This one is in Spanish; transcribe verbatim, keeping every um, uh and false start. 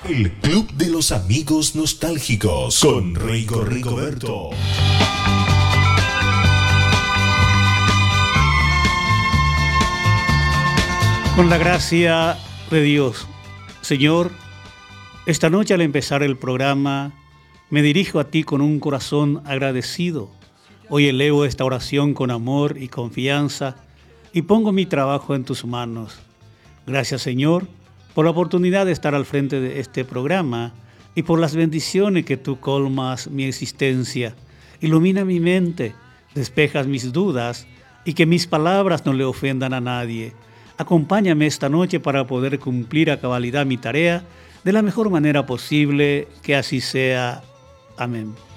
El Club de los Amigos Nostálgicos con Rico Rigoberto. Con la gracia de Dios, Señor, esta noche al empezar el programa, me dirijo a ti con un corazón agradecido. Hoy elevo esta oración con amor y confianza y pongo mi trabajo en tus manos. Gracias, Señor, por la oportunidad de estar al frente de este programa y por las bendiciones que tú colmas mi existencia. Ilumina mi mente, despejas mis dudas y que mis palabras no le ofendan a nadie. Acompáñame esta noche para poder cumplir a cabalidad mi tarea de la mejor manera posible, que así sea. Amén.